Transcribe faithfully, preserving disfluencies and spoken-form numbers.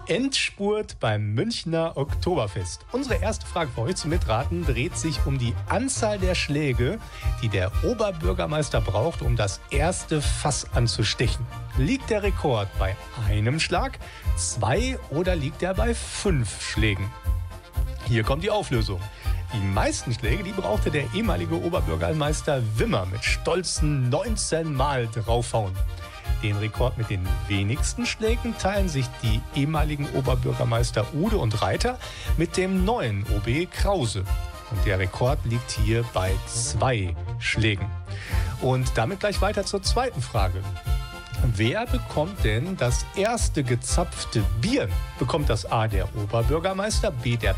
Endspurt beim Münchner Oktoberfest. Unsere erste Frage für euch zum Mitraten dreht sich um die Anzahl der Schläge, die der Oberbürgermeister braucht, um das erste Fass anzustechen. Liegt der Rekord bei einem Schlag, zwei oder liegt er bei fünf Schlägen? Hier kommt die Auflösung. Die meisten Schläge, die brauchte der ehemalige Oberbürgermeister Wimmer mit stolzen neunzehn Mal draufhauen. Den Rekord mit den wenigsten Schlägen teilen sich die ehemaligen Oberbürgermeister Ude und Reiter mit dem neuen O B Krause. Und der Rekord liegt hier bei zwei Schlägen. Und damit gleich weiter zur zweiten Frage. Wer bekommt denn das erste gezapfte Bier? Bekommt das A der Oberbürgermeister, B der